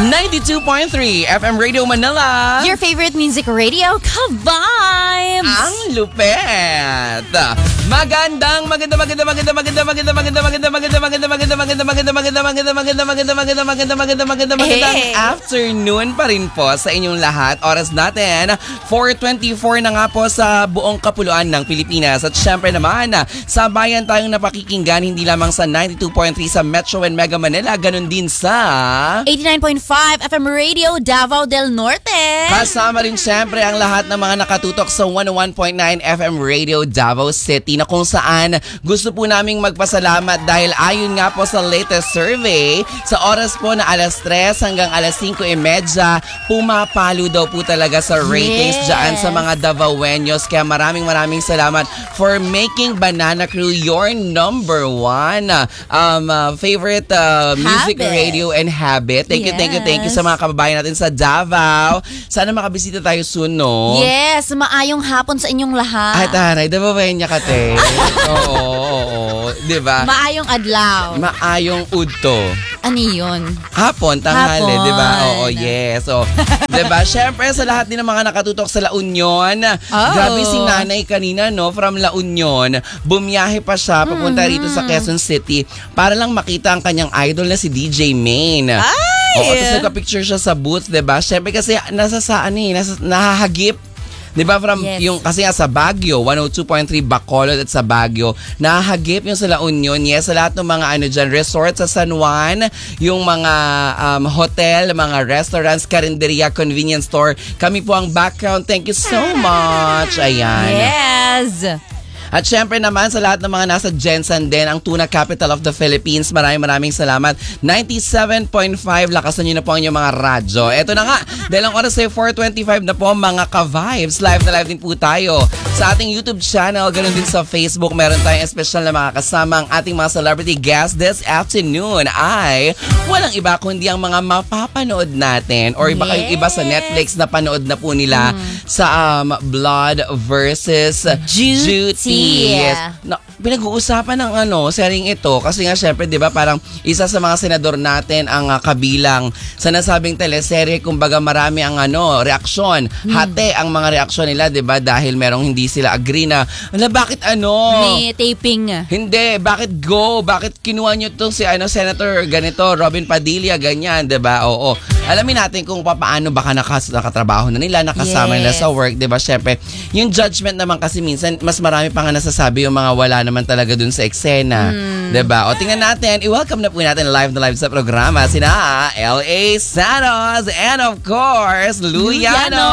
92.3 FM Radio Manila. Your favorite music radio, Ka-Vibes! Ang lupet. Magandang afternoon pa rin po sa inyong lahat. Oras natin 4:24 na nga po sa buong kapuluan ng Pilipinas. At syempre naman, sabayan tayong napakikinggan hindi lamang sa 92.3 sa Metro and Mega Manila, ganun din sa 89.5 FM Radio, Davao del Norte. Kasama rin syempre ang lahat ng mga nakatutok sa 101.9 FM Radio Davao City, na kung saan gusto po naming magpasalamat dahil ayon nga po sa latest survey, sa oras po na alas 3 hanggang alas 5:30, pumapalo daw po talaga sa ratings dyan sa mga Davaoeños. Kaya maraming salamat for making Banana Crew your number one favorite music radio and habit. Thank you sa mga kababayan natin sa Davao. Sana makabisita tayo soon, no? Yes, maayong hapon sa inyong lahat. Ay, taray, Davaoeña ka, te. Oo. Diba? Maayong adlaw. Maayong udto. Ano yun? Hapon, tanghali, Hapon. diba? Oo, yes. So, diba? Syempre, sa lahat din ng mga nakatutok sa La Union, grabe si nanay kanina, no? From La Union, bumiyahe pa siya papunta rito sa Quezon City para lang makita ang kanyang idol na si DJ Maine. Oo, tapos nagka-picture siya sa booth, diba? Syempre kasi nahahagip. Diba from yung, kasi nga sa Baguio, 102.3 Bacolod at sa Baguio, nahahagip yung sa La Union. Yes, sa lahat ng mga dyan, resort sa San Juan, yung mga hotel, mga restaurants, karinderya, convenience store. Kami po ang background. Thank you so much. Ayan. Yes. At syempre naman sa lahat ng mga nasa Jensen din, ang tuna capital of the Philippines, maraming salamat. 97.5, lakasan nyo na po ang inyong mga radyo. Eto na nga, dahil ang oras ay 4:25 na po, mga ka-vibes. Live na live din po tayo sa ating YouTube channel, ganun din sa Facebook. Meron tayong espesyal na mga kasama. Ang ating mga celebrity guests this afternoon ay walang iba kundi ang mga mapapanood natin or iba sa Netflix na panood na po nila sa Blood versus Duty. Yes. No, pinag-uusapan ng sharing ito kasi nga syempre 'di ba parang isa sa mga senador natin ang kabilang sa nasabing teleserye, kumbaga marami ang reaksyon. Hati ang mga reaksyon nila, 'di ba, dahil merong hindi sila agree na bakit may taping. Hindi, bakit bakit kinuha niyo tong si Senator ganito, Robin Padilla, ganyan, 'di ba? Oo. Alamin natin kung paano baka nakatrabaho na nila, nakasama nila sa work, 'di ba? Syempre, yung judgment naman kasi minsan mas marami pa nga nasasabi yung mga wala naman talaga dun sa eksena. 'Di ba? O tingnan natin, i-welcome na po natin live sa programa sina L.A. Santos and of course, Luyano.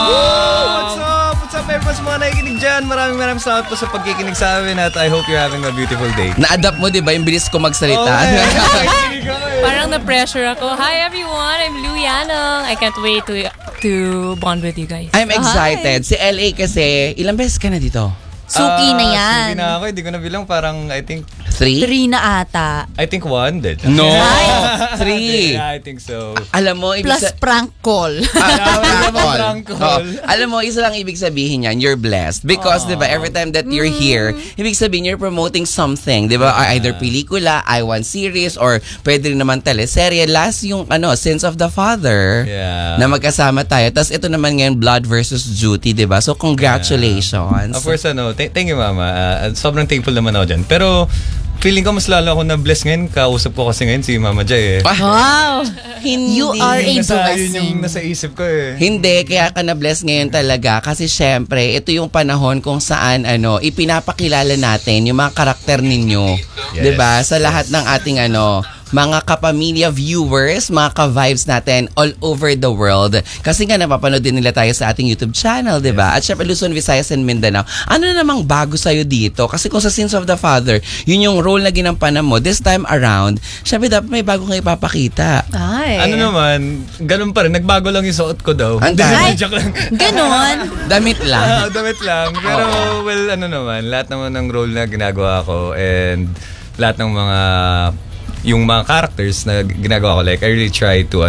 What's up everyone sa mga nakikinig dyan? Maraming salamat po sa pagkikinig sa amin at I hope you're having a beautiful day. Na-adapt mo, 'di ba, yung bilis ko magsalita? Parang na-pressure ako. Hi everyone, I'm Luyano. I can't wait to bond with you guys. I'm excited. Si L.A. kasi, ilang beses ka na dito? Suki na yan. Suki na ako. Hindi ko na bilang. Parang, I think 3 na ata. I think 1 din. No! 3. Yeah, I think so. Alam mo, Plus prank call. Prank call. Alam mo, isa lang ibig sabihin yan, you're blessed. Because, di ba, every time that you're here, ibig sabihin, you're promoting something. Di ba? Either pelikula, I1 series, or pwede rin naman teleserye. Last yung, Sins of the Father, na magkasama tayo. Tapos ito naman ngayon, Blood versus Duty, di ba? So, congratulations. Of course, thank you, Mama. Sobrang thankful naman ako dyan. Pero, feeling ko mas lalo ako na-bless ngayon. Kausap ko kasi ngayon si Mama Jai eh. Wow! You are a blessing. Yun yung nasa isip ko eh. Hindi, kaya ka na-bless ngayon talaga. Kasi syempre, ito yung panahon kung saan ipinapakilala natin yung mga karakter ninyo. Yes. 'Di ba? Sa lahat ng ating mga kapamilya viewers, mga ka-vibes natin all over the world. Kasi nga napapanood din nila tayo sa ating YouTube channel, 'di ba? At syempre Luzon, Visayas and Mindanao. Ano na namang bago sa'yo dito? Kasi kung sa Sins of the Father, yun yung role na ginampanan mo. This time around, syempre dapat may bago kang ipapakita. Ay. Ano naman, ganun pa rin. Nagbago lang yung suot ko daw. Ay, joke lang. Ganon. Damit lang. Damit lang. Pero, well, lahat naman ng role na ginagawa ko and lahat ng yung mga characters na ginagawa ko, like I really try to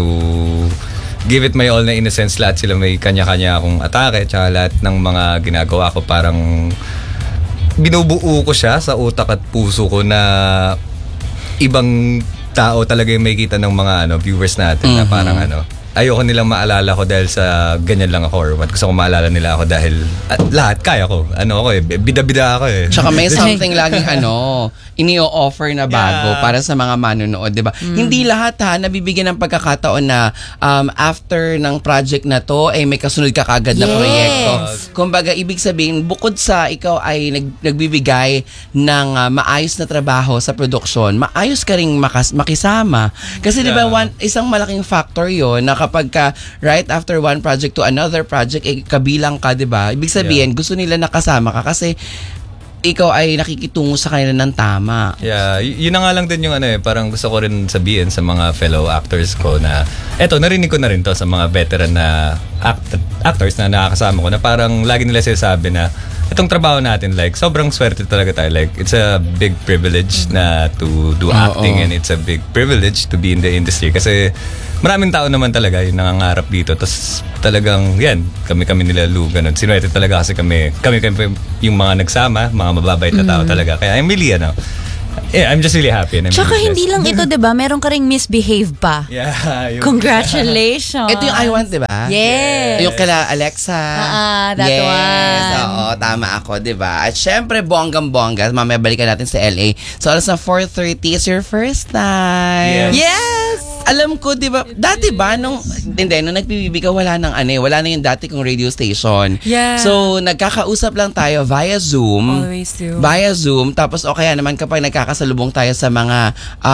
give it my all na in a sense. Lahat sila may kanya-kanya akong atake, tsaka lahat ng mga ginagawa ko parang binubuo ko siya sa utak at puso ko na ibang tao talaga yung makikita ng mga viewers natin na parang ayoko nilang maalala ko dahil sa ganyan lang ako or what. Gusto ko maalala nila ako dahil lahat kaya ko. Bida-bida ako eh. Tsaka may something laging ini-offer na bago para sa mga manonood, di ba? Hindi lahat nabibigyan ng pagkakataon na after ng project na to, may kasunod ka kagad na proyekto. Kumbaga, ibig sabihin, bukod sa ikaw ay nagbibigay ng maayos na trabaho sa production, maayos ka ring makisama. Kasi di ba, isang malaking factor yon na kapag ka right after one project to another project, kabilang ka, di ba? Ibig sabihin, gusto nila nakasama ka kasi ikaw ay nakikitungo sa kanila ng tama. Yeah, yun na nga lang din yung parang gusto ko rin sabihin sa mga fellow actors ko na eto, narinig ko na rin to sa mga veteran na actors na nakakasama ko na parang lagi nila sinasabi na itong trabaho natin, like, sobrang swerte talaga tayo. Like, it's a big privilege na to do acting and it's a big privilege to be in the industry kasi maraming tao naman talaga yung nangangarap dito. Tapos talagang, yan, kami nila Lou, ganun. Sinuwerte talaga kasi kami yung mga nagsama, mga mababait na tao talaga. Kaya I'm really, I'm just really happy. And I'm Tsaka really hindi lang ito, di ba? Meron ka ring misbehave pa. Yeah. Congratulations. Ito yung I Want, di ba? Yes. Yung kala Alexa. That yes. one. Oo, tama ako, di ba? At syempre, bonggang-bongga. Mamaya balikan natin sa LA. So, alas na 4:30 is your first time. Yes! Alam ko, di ba, dati ba, nung nagbibibi ka, wala nang wala na yung dati kong radio station. Yeah. So, nagkakausap lang tayo via Zoom. Always do. Via Zoom. Tapos, o kaya naman kapag nagkakasalubong tayo sa mga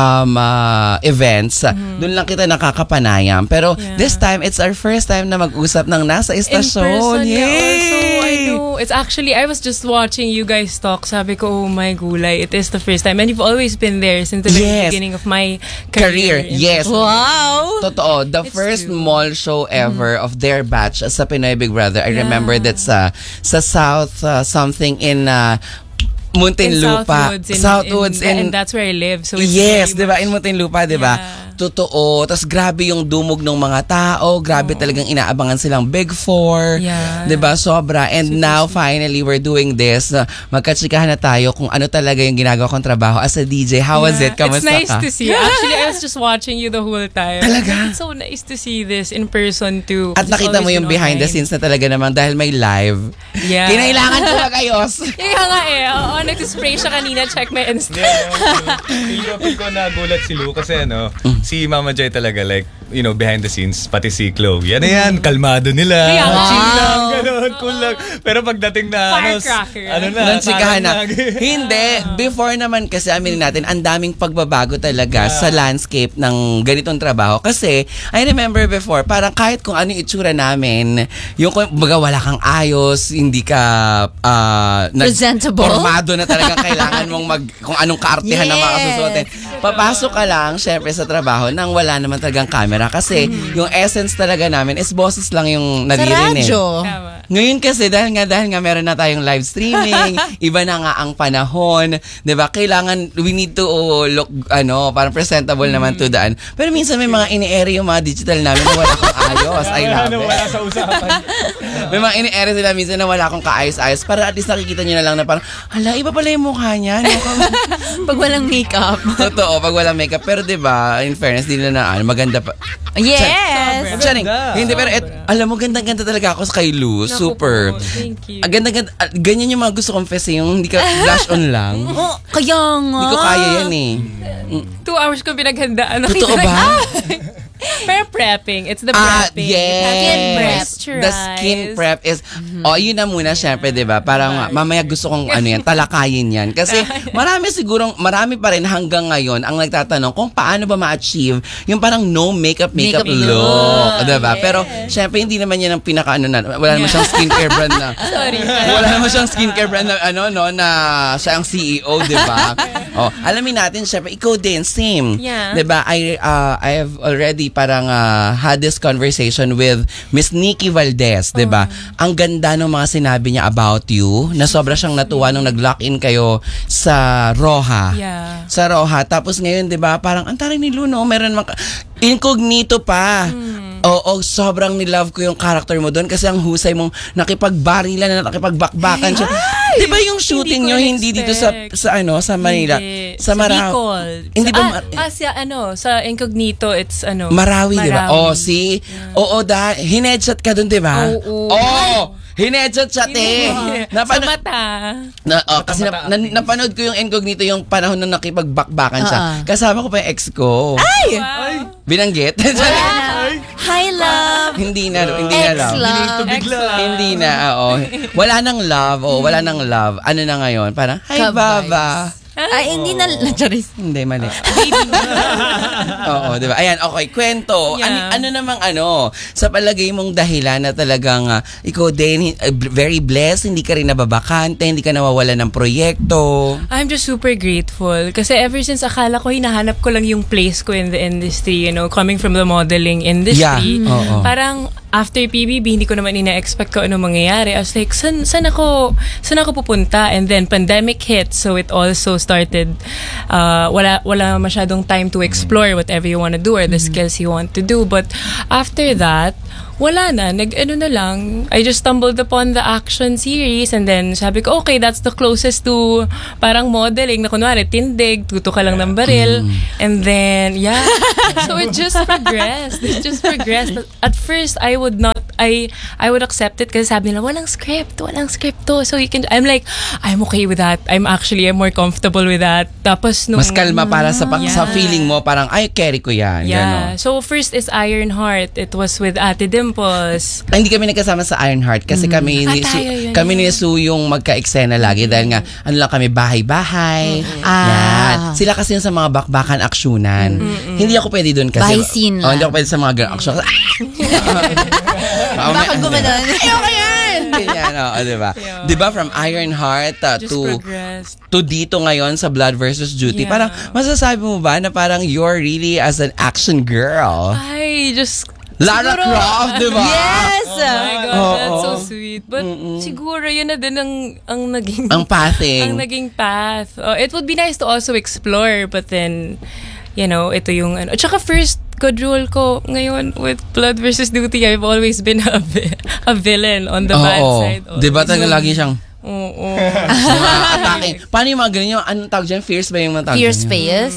events, doon lang kita nakakapanayam. Pero, this time, it's our first time na mag-usap ng nasa In istasyon. person, Yay! also, I know. It's actually, I was just watching you guys talk. Sabi ko, oh my gulay, it is the first time. And you've always been there since the very beginning of my career. Yes. Wow! Totoo. The It's first true. mall show ever of their batch sa Pinoy Big Brother. I remember that sa South something in Muntinlupa. Southwoods. And that's where I live. So it's Yes, very di ba? much- In Muntinlupa, di ba? Yeah. Totoo. Tapos grabe yung dumog ng mga tao. Grabe talagang inaabangan silang Big Four. Yeah. Di ba? Sobra. And now, finally, we're doing this. Magkatsikahan na tayo kung ano talaga yung ginagawa kong trabaho as a DJ. How was it? It's Kamusta nice ka? to see. Actually, I was just watching you the whole time. Talaga? It's so nice to see this in person too. At It's nakita mo always yung been behind the online. scenes na talaga naman dahil may live. Yeah. Kinailangan ko magayos. Kaya nga oo, nag-spray siya kanina. Check my Insta. Feel ko nagulat si Lou kasi si Mama Joy talaga like, behind the scenes, pati si Chloe. Yan, kalmado nila. Kaya nga. Chill lang, ganun, cool lang. Pero pagdating na, Firecracker. Nang tsikahan na. parang Hindi. Before naman kasi aminin natin, ang daming pagbabago talaga sa landscape ng ganitong trabaho. Kasi, I remember before, parang kahit kung ano yung itsura namin, yung baga wala kang ayos, hindi ka Presentable. formado na talagang kailangan mong kung anong kaartihan na mga susuotin. Papasok ka lang, syempre, sa trabaho nang wala naman talagang camera. Kasi, yung essence talaga namin is boses lang yung Sa naririnig. radyo. Tama. Ngayon kasi dahil nga meron na tayong live streaming, iba na nga ang panahon, 'di ba? Kailangan we need to look parang presentable naman to daan. Pero minsan may mga ini-ere yung mga digital namin na wala akong ayos. I love wala it. sa usapan. May mga ini-ere sila minsan na wala akong kaayos-ayos para at least nakikita niyo na lang na parang hala, iba pala yung mukha niya. Pag walang makeup. Totoo, pag walang makeup. Pero 'di ba, in fairness din na maganda pa. Yes! Charing. Hindi, pero alam mo, ganda-ganda talaga ako kay Lou. Naku Super. po, thank you. Ang ganda-ganda. Ganyan yung mga gusto kong fest, yung hindi ka flash on lang. Oh, kaya nga. Hindi ko kaya yan eh. 2 hours ko pinaghandaan. Totoo ba? Pero prepping. It's the prepping. Yes. Skin prep. The skin prep is, yun na muna syempre, di ba? Parang mamaya gusto kong talakayin yan. Kasi marami pa rin hanggang ngayon ang nagtatanong kung paano ba ma-achieve yung parang no makeup Makeup look. look. Di ba? Pero syempre, hindi naman yan ang pinaka wala naman siyang skincare brand na. Sorry. Wala naman siyang skincare brand na na siya ang CEO, di ba? Alamin natin, syempre, ikaw din, same. Yeah. Di ba? I have already parang had this conversation with Miss Nikki Valdez, 'di ba? Ang ganda ng mga sinabi niya about you, na sobra siyang natuwa nung nag-lock in kayo sa Roja. Yeah. Sa Roja. Tapos ngayon, 'di ba? Parang ang taray ni Luno, meron incognito pa. Oo, sobrang nilove ko yung character mo doon kasi ang husay mong nakipagbarilan na nakipagbakbakan siya. Di ba yung shooting nyo hindi dito sa sa Manila? Hindi. Sa Marawi. Bicol. Hindi ba sa Incognito, it's Marawi, di ba? Marawi. Oo, hinedshot ka doon, di ba? Oo. Hinedshot siya, te. Sa mata. Kasi napanood ko yung Incognito yung panahon na nakipagbakbakan siya. Kasama ko pa yung ex ko. Wow. Binanggit? Hi, love. Hindi na love. Ex-love. Hindi na, Wala nang love. Ano na ngayon? Parang, hi, Baba. Ay, hindi na, Charis. Hindi, mali. Oo, di ba? Ayan, okay, kwento. Yeah. Ano namang sa palagay mong dahilan na talagang ikaw din, very blessed, hindi ka rin nababakante, hindi ka nawawala ng proyekto. I'm just super grateful kasi ever since akala ko hinahanap ko lang yung place ko in the industry, coming from the modeling industry. Yeah. Oo. Parang after PBB, hindi ko naman ina-expect ko ano mangyayari. I was like, saan ako pupunta? And then pandemic hit, so it also started, wala masyadong time to explore whatever you want to do or the skills you want to do. But after that, wala na. Na lang. I just stumbled upon the action series and then sabi ko, okay, that's the closest to parang modeling na kunwari, tindig, tuto ka lang ng baril. And then, yeah. So it just progressed. At first, I would accept it kasi sabi nila, walang script to. So you can, I'm like, I'm okay with that. I'm more comfortable with that. Tapos nung... Mas kalma para sa feeling mo, parang, ay, carry ko yan. Yeah. Ganon. So first is Ironheart. It was with Ate Dimples. Hindi kami nagkasama sa Ironheart kasi kami ni Sue yung magka-eksena lagi dahil nga ano lang kami bahay-bahay. Yan. Sila kasi yung sa mga bakbakan aksyonan. Hindi ako pwede doon kasi. Bahay scene lang. Hindi ako pwede sa mga ganang aksyon. Baka gumanon. Ayoko yan! Ganyan, diba? Yeah. Diba from Ironheart Just progressed. to dito ngayon sa Blood versus Duty, Yeah. parang masasabi mo ba na parang you're really as an action girl? Ay, just... Lara Croft, diba? Yes! Oh my God, that's so Oo. sweet. But siguro yun na din ang naging... Ang pathing. ang naging path. It would be nice to also explore, but then, ito yung... Tsaka first good role ko ngayon with Blood versus Duty, I've always been a villain on the bad side. Diba talaga lagi siyang Oo. mga attacking. Paano yung mga ganyan? Anong tawag dyan? Fierce ba yung mga tawag Fierce dyan? face.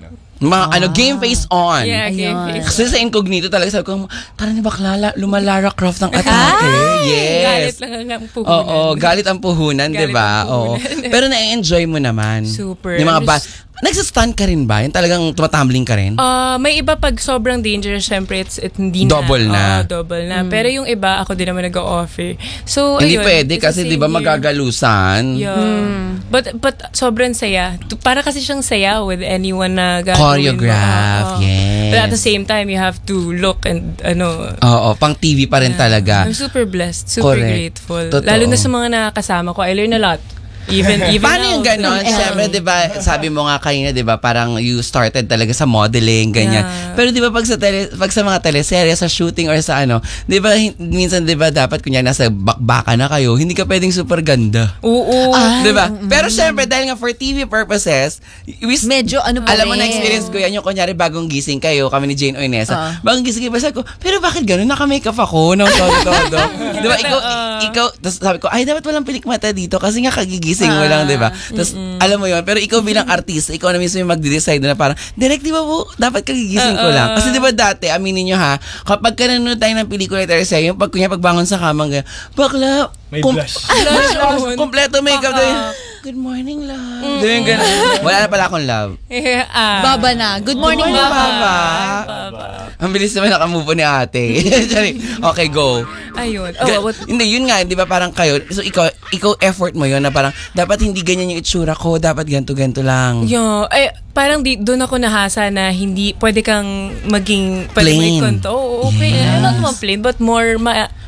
Mga game face on. Yeah, game Ayun. face. Kasi sa Incognito talaga sabi ko, tara ni bakla, lumalara Croft ng atake. Galit Yes. lang ang puhunan. Oo, galit ang puhunan, Galit di ba? ang Oo. puhunan. Pero na-enjoy mo naman. Super. Yung mga nagsa-stunt ka rin ba? Yung talagang tumatumbling ka rin? May iba pag sobrang dangerous, syempre hindi na. Double na. Double na. Pero yung iba, ako din naman nag-offer. So, Hindi ayun, pwede it's the kasi same di ba here. magagalusan? Yeah. But sobrang saya. Para kasi siyang saya with anyone na gagawin mo. Choreograph, yes. But at the same time, you have to look and Oo, pang TV pa rin talaga. I'm super blessed, super Correct. grateful. Totoo. Lalo na sa mga nakakasama ko, I learn a lot. Even Paano now. yung gano'n? Siyempre, di ba, sabi mo nga kanina, di ba, parang you started talaga sa modeling, ganyan. Yeah. Pero di ba, pag sa mga teleserye, sa shooting or sa di ba, minsan, di ba, dapat kunya nasa bakbaka na kayo, hindi ka pwedeng super ganda. Oo. Di ba? Pero syempre, dahil nga for TV purposes, Medyo pa alam mo rin. na experience ko yan, yung kunyari bagong gising kayo, kami ni Jane Oinesa, bagong gising kayo, sabi ko, pero bakit gano'n? Naka-makeup ako, ng todo. Di ba, ikaw, tapos sabi ko, ay, dapat walang pilikmata dito kasi nga kagigising mo lang, di ba? Tapos, alam mo yun, pero ikaw bilang artista, ikaw na mismo yung magde-decide na parang, direct, di ba po, dapat kagigising ko lang. Kasi di ba dati, aminin nyo ha, kapag nanonood tayo ng pelikula at RSA, yung pagbangon sa kamang, bakla, May blush. kompleto makeup doon. Good morning, love. Doon yung gano'n. Wala na pala akong love. Baba na. Good morning, Good morning, Baba. Baba. Ang bilis naman nakamove on ni ate. Sorry. Okay, go. Ayun. Hindi, yun nga, di ba parang kayo, so ikaw effort mo yun na parang, dapat hindi ganyan yung itsura ko, dapat ganto-ganto lang. Yeah, parang doon ako nahasa na hindi pwede kang maging Plain. Oo, okay. Yes. Not more plain, but more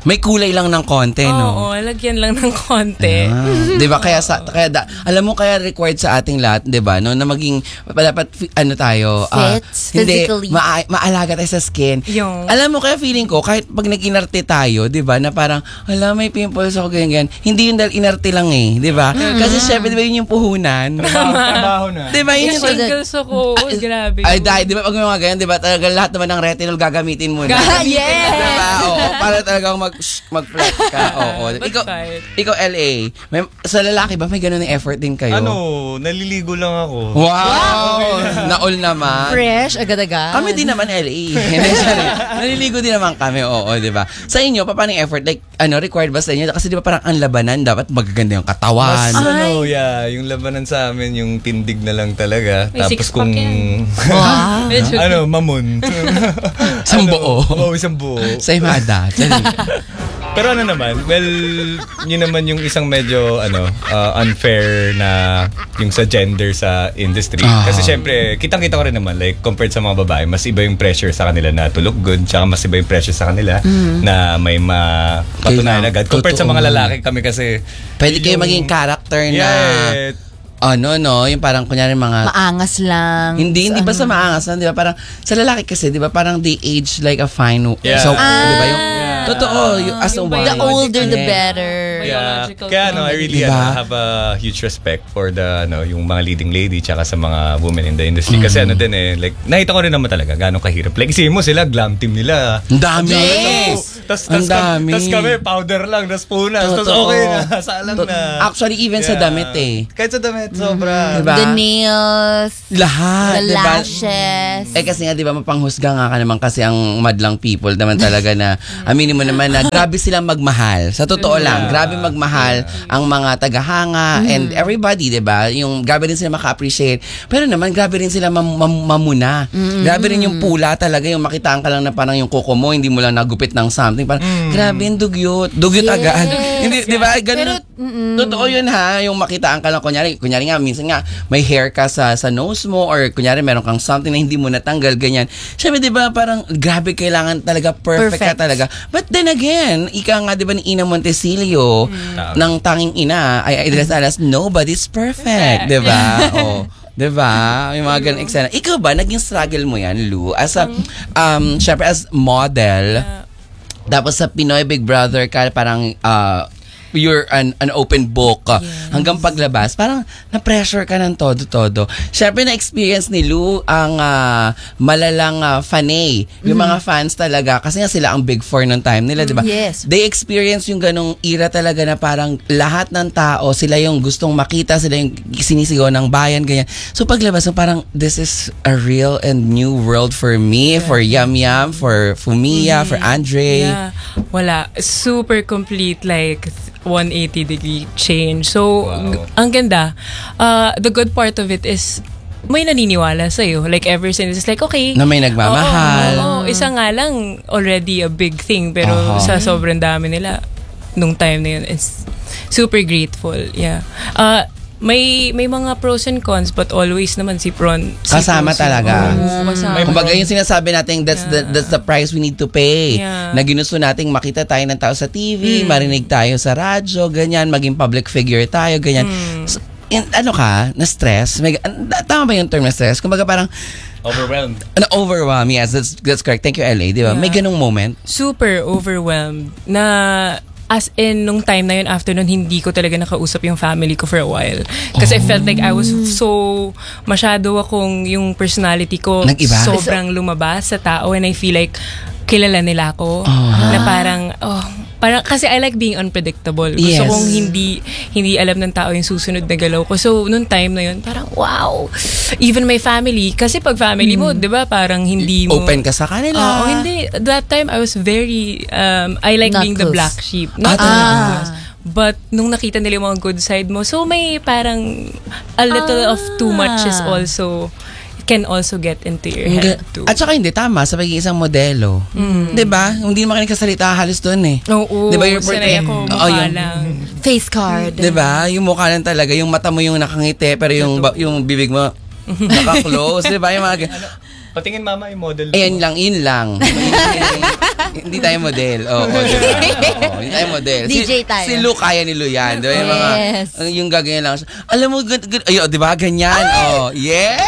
May kulay lang ng konte, no? Oo, lagyan lang ng konti. 'Di ba alam mo kaya required sa ating lahat, 'di ba, no, na maging dapat tayo Fits, hindi physically. maalaga tayo sa skin. Yung- Alam mo kaya feeling ko kahit pag nag-inarte tayo, 'di ba, na parang may pimples ako ganyan. Hindi yun dahil inarte lang di ba? Kasi syempre 'di ba yun yung puhunan. Trabaho na. 'Di ba yun Yung shingles ako, grabe. Ay, di ba pag may mga ganyan, 'di ba, talaga lahat naman ng retinol gagamitin mo na. Yes! Diba? Oo, para talagang mag-flat ka. Oo. But fine. Ikaw LA, sa lalaki ba may ganun yung effort din kayo? Naliligo lang ako. Wow! Naol naman. Fresh, agad-agad. Kami din naman LA. Hindi, sorry. Naliligo din naman kami, oo, di ba? Sa inyo, paano yung effort? Like, required ba sa inyo? Kasi di ba parang ang labanan, dapat magaganda yung katawan. Mas yung labanan sa amin, yung tindig na lang talaga. May Tapos six-pack kung, Wow. Medyo- mamon. Isang buo. Oo, isang buo. Sa imada. Pero naman, well, yun naman yung isang medyo unfair na yung sa gender sa industry. Kasi syempre, kitang-kita ko rin naman, like, compared sa mga babae, mas iba yung pressure sa kanila na to look good, tsaka mas iba yung pressure sa kanila na may mapatunayan agad. Compared sa mga lalaki, kami kasi... Pwede kayo maging character na... yung parang kunyari mga... Maangas lang. Hindi basta maangas lang, di ba? Parang, sa lalaki kasi, di ba, parang they age like a fine... Yeah. So, di ba, yung... Totoo, as a Yung wine. The older, the Yeah. better. Biological Kaya I really Diba? have a huge respect for the yung mga leading lady tsaka sa mga women in the industry. Kasi like, nakita ko rin naman talaga gano'ng kahirap. Like, isipin mo sila, glam team nila. Ang dami. Yes! Ang dami. Tapos kami, powder lang, tapos punas. Tapos Totoo. okay na, salang na. Actually, even sa damit Kahit sa damit, sobra. Diba? The nails, Lahat. the diba? lashes. Kasi nga, di ba, mapanghusga nga ka naman kasi ang madlang people naman talaga na, aminin mo naman na grabe silang magmahal. Sa totoo lang, grabe magmahal ang mga tagahanga and everybody, di ba? Yung grabe rin sila maka-appreciate. Pero naman, grabe rin sila mamuna. Grabe rin yung pula talaga, yung makitaan ka lang na parang yung kuko mo, hindi mo lang nagupit ng something. Parang, grabe yung dugyot. Dugyot Yes. agad. Hindi, di ba? Ganun. Pero, Totoo yun ha, yung makitaan ka lang, kunyari nga, minsan nga, may hair ka sa nose mo or kunyari meron kang something na hindi mo natanggal, ganyan. Siyempre, di ba, parang grabe kailangan talaga, perfect ka talaga. But then again, ika nga, di ba, ni Ina Montesilio, ng tanging ina, ay alas, nobody's perfect, di ba? Oh. Diba? Yung mga ganang eksena. Ikaw ba, naging struggle mo yan, Lou? As a, syempre, as model, tapos sa Pinoy Big Brother ka, parang, you're an open book hanggang paglabas parang na-pressure ka ng todo-todo. Syempre na-experience ni Lou ang malalang fanay. Yung mga fans talaga kasi nga sila ang big four ng time nila, di ba? Yes. They experience yung ganong era talaga na parang lahat ng tao, sila yung gustong makita, sila yung sinisigaw ng bayan, ganyan. So paglabas, so parang this is a real and new world for me, for Yam Yam, for Fumia, for Andre. Yeah. Wala. Super complete, like, 180-degree change. So, ang ganda. The good part of it is, may naniniwala sa'yo. Like, ever since, it's like, okay. Na may nagmamahal. Oo, isa nga lang, already a big thing. Pero sa sobrang dami nila, nung time na yun, it's super grateful. Yeah. May mga pros and cons, but always naman si Pron. Kasama talaga. Kasama. Kumbaga yung sinasabi natin, that's the price we need to pay. Yeah. Na ginusto nating makita tayo ng tao sa TV, marinig tayo sa radyo, ganyan, maging public figure tayo, ganyan. So, na-stress? Tama ba yung term na stress? Kumbaga parang, Overwhelmed. overwhelmed. Yes, that's correct. Thank you, LA. Di ba? Yeah. May ganong moment. Super overwhelmed na as in, nung time na yun, after nun, hindi ko talaga nakausap yung family ko for a while. Kasi I felt like I was so, masyado akong, yung personality ko, Nag-iba? sobrang lumabas sa tao and I feel like, kilala nila ako. Na parang, parang, kasi I like being unpredictable. Gusto Yes. kong hindi alam ng tao yung susunod na galaw ko. So, nung time na yun, parang, wow! Even my family, kasi pag family mo, di ba, parang hindi mo... Open ka sa kanila. Oo, hindi. That time, I was very, I like Not being the close. black sheep. Not close. But, nung nakita nila yung mga good side mo, so may parang, a little of too much is also, can also get into your head too. At saka hindi, tama, sa pagiging isang modelo. Di ba? Hindi naman ka nagkasalita halos doon eh. Oo, Di ba, yung sanay ako, mukha lang. Face card. Di ba? Yung mukha lang talaga, yung mata mo yung nakangiti, pero yung bibig mo naka-close. Di ba? Yung mga Patingin mama yung model. Ayan lang, yun lang. Hindi tayo model. Oo, diba? Hindi tayo model. DJ tayo. Si Lu, kaya ni Lu yan. Diba? Yung mga, Yes. yung gaganyan lang siya. Alam mo, ayun, diba? Ganyan. Oh, yes!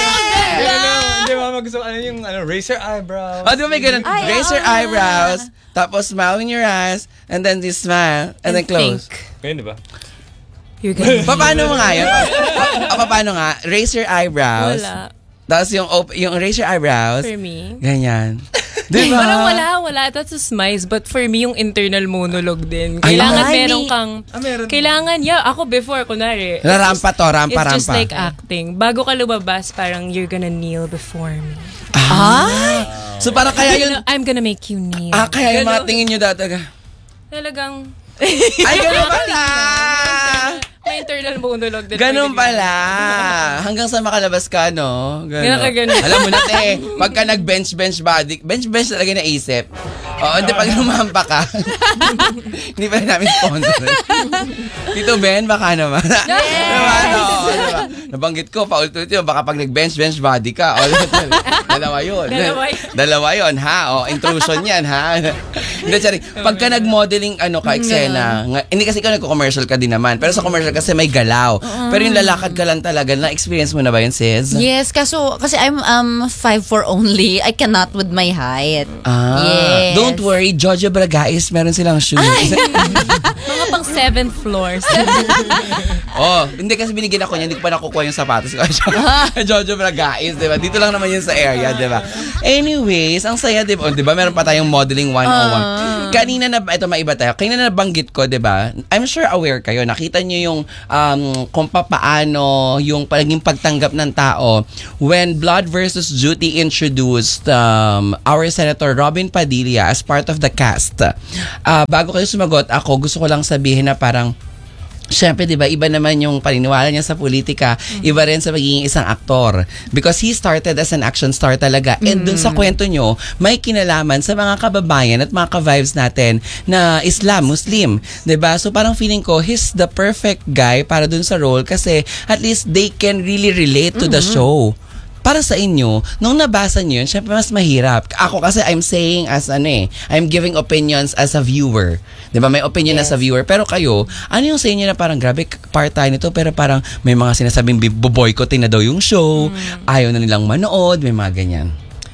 Hindi mama gusto ano yung raise your eyebrows. Oh, diba may ganun? Raise your eyebrows, tapos smile in your eyes, and then just smile, and then close. Ganyan, di ba? You're gonna Paano mo nga yun? Paano nga? Raise your eyebrows. Wala. Tapos yung raise your eyebrows. For me. Ganyan. Diba? Parang wala. That's a smize. But for me, yung internal monologue din. Ay, Kailangan ay, meron may- kang... meron. Kailangan, ako before, kunwari. Rampa to, rampa. It's just like acting. Bago ka lumabas, parang you're gonna kneel before me. So parang kaya yun, I'm gonna make you kneel. kaya yung mga Ganun. tingin nyo dataga. Talagang... Ay, ganun pala! May internal monologue din. Ganun pwede pala. Hanggang sa makalabas ka, no? Ganun. Alam mo na, te, pagka nag-bench body, bench talaga naisip. Oo, hindi pag lumampa ka. Hindi pa rin namin sponsor. Tito Ben, baka naman. Diba, no? Diba? Nabanggit ko, paulit-ulit yun, baka pag nag-bench body ka. O, dalawa yun. Dalawa yun, ha? O, intrusion yan, ha? Hindi, sorry. Pagka nag-modeling, eksena, hindi kasi ikaw nagko-commercial ka din naman. Pero sa commercial kasi may galaw. Pero yung lalakad ka lang talaga, na-experience mo na ba yun, sis? Yes, kasi I'm 5'4" only. I cannot with my height. Yes. Don't worry, Jojo Bragais, meron silang shoes. Mga pang 7th floor. Hindi kasi binigyan ako niya, hindi ko pa nakukuha yung sapatos ko. Jojo Bragais, diba? Dito lang naman yun sa area, diba? Anyways, ang saya, diba? Diba, meron pa tayong modeling 101. Kanina na, ito maiba tayo, kanina na nabanggit ko, diba? I'm sure aware kayo, nakita nyo yung kung paano yung naging pagtanggap ng tao when Blood versus Duty introduced our Senator Robin Padilla as part of the cast. Bago kayo sumagot, ako gusto ko lang sabihin na parang syempre, di ba, iba naman yung paniniwala niya sa politika, iba rin sa magiging isang aktor. Because he started as an action star talaga. And dun sa kwento nyo, may kinalaman sa mga kababayan at mga ka-vibes natin na Islam, Muslim. Di ba? So parang feeling ko, he's the perfect guy para dun sa role kasi at least they can really relate to the show. Para sa inyo, nung nabasa nyo yun, syempre mas mahirap. Ako kasi I'm saying I'm giving opinions as a viewer. Diba? May opinion as a viewer. Pero kayo, ano yung sa inyo na parang grabe, part tayo nito, pero parang may mga sinasabing boycotting na daw yung show, ayaw na nilang manood, may mga ganyan.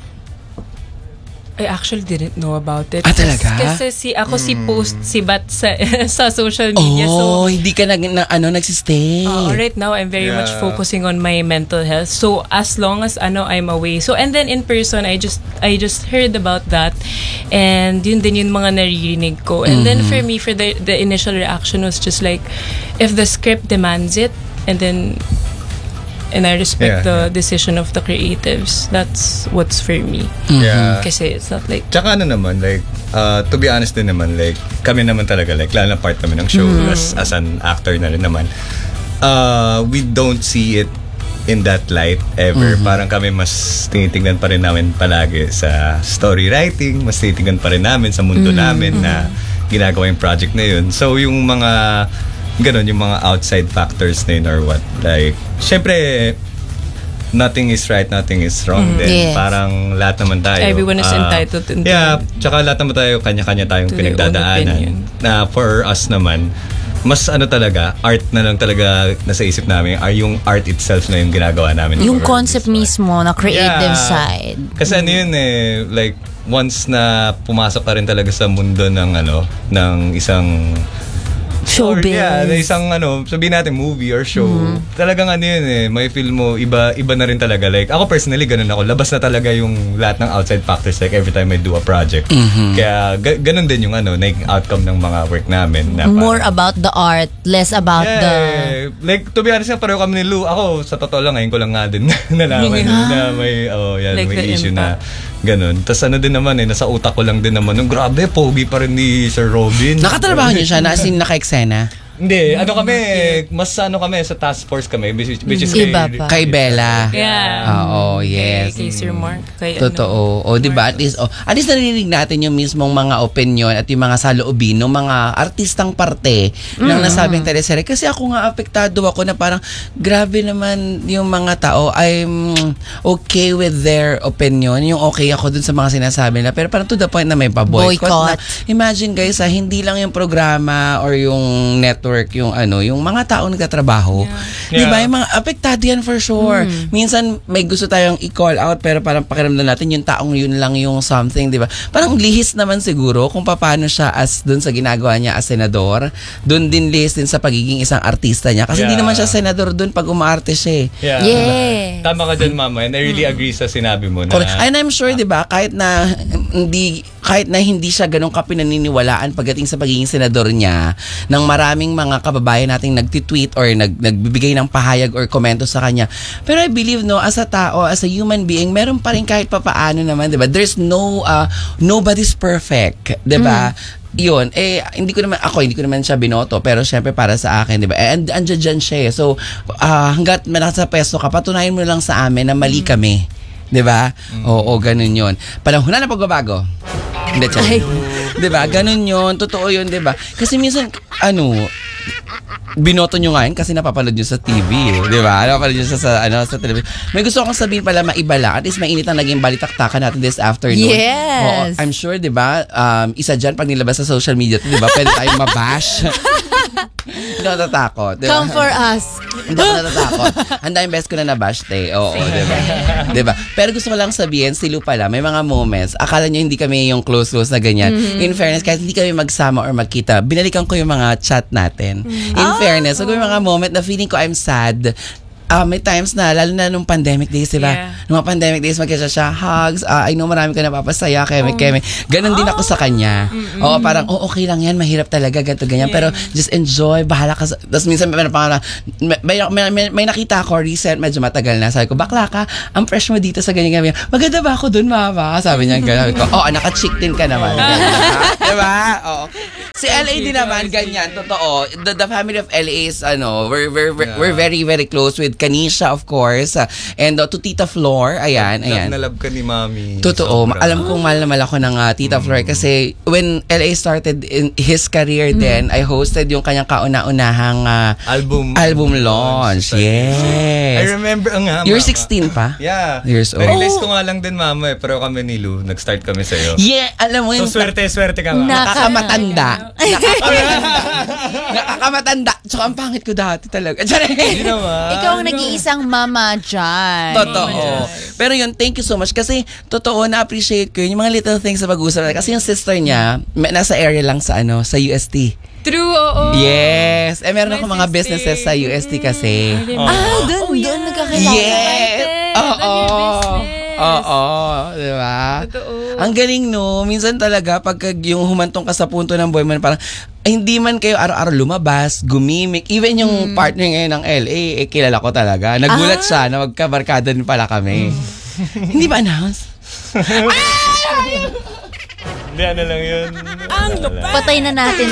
I actually didn't know about it. Talaga? Kasi si post si Bat sa social media. Hindi ka nagsistay. Right now, I'm very much focusing on my mental health. So, as long as I'm away. So, and then in person, I just heard about that. And yun din yung mga naririnig ko. And then for me, for the initial reaction was just like, if the script demands it, and I respect the decision of the creatives. That's what's for me. Yeah. Kasi it's not like... Tsaka naman, like, to be honest din naman, like, kami naman talaga, like, lalo na part namin ng show as an actor na rin naman. We don't see it in that light ever. Parang kami mas tinitingnan pa rin namin palagi sa story writing, mas tinitingnan pa rin namin sa mundo namin na ginagawa yung project na yun. So, yung mga ganon, yung mga outside factors na yun or what. Like, syempre, nothing is right, nothing is wrong din. Yes. Parang lahat naman tayo. Everyone is entitled to tsaka lahat naman tayo, kanya-kanya tayong to their own pinagdadaanan. opinion. Na for us naman, mas talaga, art na lang talaga nasa isip namin. Yung art itself na yung ginagawa namin. Yung for concept this art. mismo na creative Yeah. side. Kasi yun like, once na pumasok ka rin talaga sa mundo ng isang Showbiz. na isang sabihin natin movie or show. Talagang may feel mo, iba na rin talaga. Like, ako personally, ganun ako. Labas na talaga yung lahat ng outside factors like every time I do a project. Kaya, ganun din yung naging outcome ng mga work namin. Na More about the art, less about the... Like, to be honest nga, pareho kami ni Lou. Ako, sa totoo lang, ngayon ko lang nga din nalaman na may, Like may the issue impact. na ganun. Tapos din naman, nasa utak ko lang din naman. Grabe, pogi pa rin ni Sir Robin. Nakatrabaho niyo siya na as in naka-eksena? Hindi, mas kami sa task force kami, which is Iba pa. Kay Bella. Yeah. Oo, yes. Kay Sir Mark. Kay Totoo. O, di ba? At least narinig natin yung mismong mga opinion at yung mga saloobin ng mga artistang parte ng nasabing teleserye. Kasi ako nga, apektado ako na parang, grabe naman yung mga tao. I'm okay with their opinion. Yung okay ako dun sa mga sinasabi nila. Pero parang to the point na may pa-boycott. Boycott. Imagine guys, hindi lang yung programa or yung network, yung mga tao nagtatrabaho. Di ba? Yeah. Yung mga apektado yan for sure. Minsan may gusto tayong i-call out pero parang pakiramdam natin yung taong yun lang yung something, di ba? Parang lihis naman siguro kung paano siya dun sa ginagawa niya as senador. Dun din lihis din sa pagiging isang artista niya. Kasi hindi naman siya senador dun pag umaarte siya. Yeah. Yes. Tama ka dyan, Mama. And I really agree sa sinabi mo na... Correct. And I'm sure, di ba, kahit na hindi siya ganun kapinaniniwalaan pagdating sa pagiging senador niya, ng maraming mga kababayan nating nagtitweet or nagbibigay ng pahayag or komento sa kanya. Pero I believe, as a tao, as a human being, meron pa rin kahit papaano naman, 'di ba? There's nobody's perfect, 'di ba? Yun, hindi ko naman siya binoto, pero syempre para sa akin, 'di ba? And andyan siya. So, hangga't nasa peso ka, patunayan mo lang sa amin na mali kami. 'Di ba? Oo, ganun 'yon. Panahon na pagbabago. Hindi, diba? Ganun yun. Totoo yun, diba? Kasi minsan, binoto nyo nga yun kasi napapanood nyo sa TV. Diba? Napapanood nyo sa television. May gusto akong sabihin pala maiba lang. At least mainit ang naging balitaktakan natin this afternoon. Yes. I'm sure, diba? Isa dyan, pag nilabas sa social media, diba? Pwede tayong mabash. Hindi ako natatakot. Diba? Come for us. Hindi ako natatakot. Ang daming best ko na nabash, Oo, diba? Diba? Pero gusto ko lang sabihin, si Lou pala, may mga moments, akala nyo hindi kami yung close na ganyan. In fairness, kahit hindi kami magsama or magkita, binalikan ko yung mga chat natin. In fairness, so yung mga moment na feeling ko I'm sad, may times na, lalo na nung pandemic days, diba? Yeah. Nung mga pandemic days, magkasya siya, hugs, I know marami ka napapasaya, keme. Ganon din ako sa kanya. Oo, parang, okay lang yan, mahirap talaga, ganito, ganyan. Pero just enjoy, bahala ka. Tapos minsan, may nakita ako, recent, medyo matagal na. Sabi ko, bakla ka, ang fresh mo dito sa ganyan. Maganda ba ako dun, mama? Sabi niya, sabi ko, naka-chick din ka naman. Diba? Oo. Si LA din naman, ganyan, totoo. The family of LA is, we're very, very close with Kanisha, of course. And to Tita Flor, ayan. Love na love ka ni Mami. Totoo. Sobra. Alam kong mahal na mahal ako ng Tita Flor kasi when LA started in his career then, I hosted yung kanyang kauna-unahang album launch. Yes. I remember nga. You're 16 pa? Yeah. Years old. Na-realize ko nga lang din, Mama, pero kami ni Lou, nag-start kami sa'yo. Yeah, alam mo yun. So, swerte ka, Mama. Nakakamatanda. Nakakamatanda. Tsaka ang pangit ko dati talaga. Hindi naman. Ikaw ang nag-iisang mama dyan. Totoo. Pero yun, thank you so much. Kasi, totoo, na-appreciate ko yun. Yung mga little things na pag-uusap. Kasi yung sister niya, nasa area lang sa sa UST. True, oo. Yes. Meron My ako mga sister. businesses sa UST kasi. Doon nagkakilala. Yes. Oo. Diba? Totoo. Ang galing, no? Minsan talaga, pagka yung humantong ka sa punto ng buhay mo, parang, hindi man kayo araw-araw lumabas, gumimik. Even yung partner ngayon ng LA, kilala ko talaga. Nagulat siya na magkabarkada din pala kami. Hindi ba announce? Hindi, ano lang yun. Patay na natin.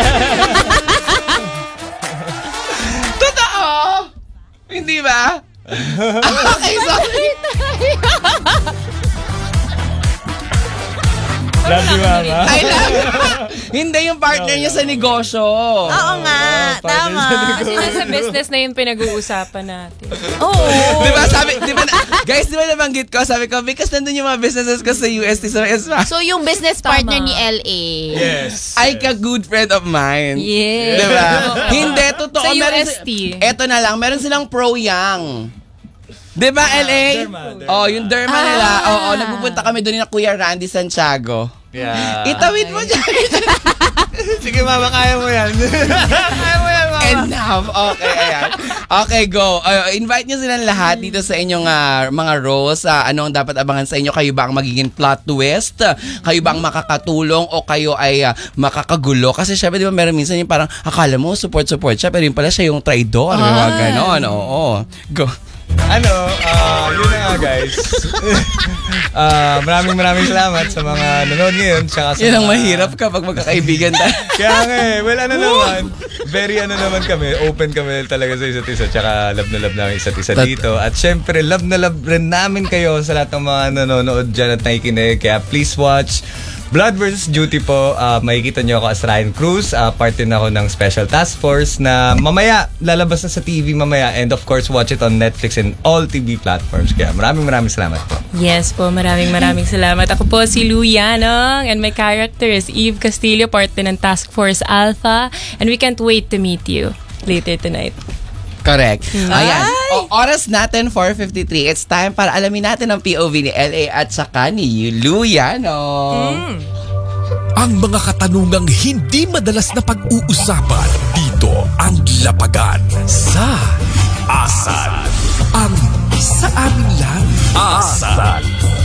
Totoo! Hindi ba? Okay, sorry. Love you, Mama. I love you. Hindi yung partner niya sa negosyo. Oo nga, tama. Kasi nasa business na yung pinag-uusapan natin. Oo. Diba sabi, guys, diba nabanggit ko, sabi ko, because nandun yung mga businesses ko sa UST. So, yung business partner ni LA. Yes. Ay, ka-good friend of mine. Yes. Diba? Hindi, totoo. Sa Meron UST. Eto na lang, meron silang pro-young. Diba, LA? Derma. Yung derma nila. Oo, nagpupunta kami doon na Kuya Randy Santiago. Yeah. Itawid mo dyan. Sige, Mama, kaya mo yan. Kaya mo yan, Mama. Enough. Okay, ayan. Okay, go. Invite nyo silang lahat dito sa inyong mga roles. Ano ang dapat abangan sa inyo? Kayo ba ang magiging plot twist? Kayo ba ang makakatulong o kayo ay makakagulo? Kasi syempre, di ba, meron minsan yung parang akala mo support siya, pero yun pala siya yung traidor. Mga ganon. Oo. Go. Yun na nga guys. Maraming salamat sa mga nanonood ngayon. Tsaka sa Yan ang mga- mahirap kapag magkakaibigan tayo. Kaya nga well naman. Very naman kami. Open kami talaga sa isa't isa. Tsaka love na love namin isa't isa dito. At syempre, love na love rin namin kayo sa lahat ng mga nanonood dyan at nakikinig. Kaya please watch Blood vs. Duty po. Makikita nyo ako as Ryan Cruz. Part din ako ng Special Task Force na mamaya, lalabas na sa TV mamaya. And of course, watch it on Netflix and all TV platforms. Kaya maraming salamat po. Yes po, maraming salamat. Ako po si Lou Yanong and my character is Eve Castillo, part din ng Task Force Alpha. And we can't wait to meet you later tonight. Correct. Ayan. Oras natin, 4:53. It's time para alamin natin ang POV ni LA at saka ni Luyano. Ang mga katanungang hindi madalas na pag-uusapan dito ang lapagan sa Asal. Ang sa amin lang. Asal.